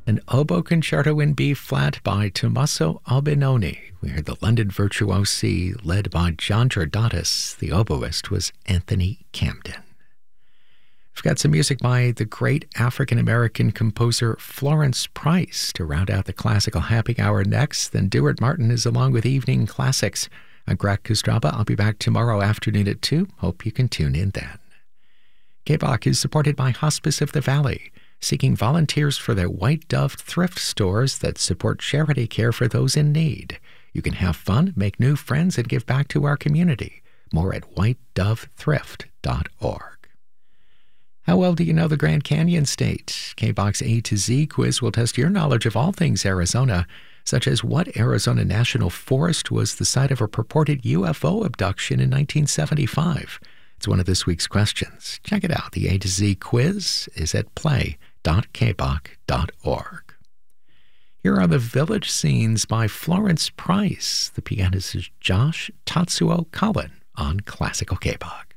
An oboe concerto in B flat by Tommaso Albinoni. We heard the London Virtuosi led by John Jordatis. The oboist was Anthony Camden. We've got some music by the great African-American composer Florence Price to round out the classical happy hour next. Then Duart Martin is along with Evening Classics. I'm Greg Kostraba. I'll be back tomorrow afternoon at 2. Hope you can tune in then. KBOC is supported by Hospice of the Valley, seeking volunteers for their White Dove thrift stores that support charity care for those in need. You can have fun, make new friends, and give back to our community. More at whitedovethrift.org. How well do you know the Grand Canyon State? KBOC's A to Z quiz will test your knowledge of all things Arizona, such as what Arizona National Forest was the site of a purported UFO abduction in 1975. It's one of this week's questions. Check it out. The A to Z quiz is at play.kboc.org. Here are the Village Scenes by Florence Price. The pianist is Josh Tatsuo Cullen on Classical KBOC.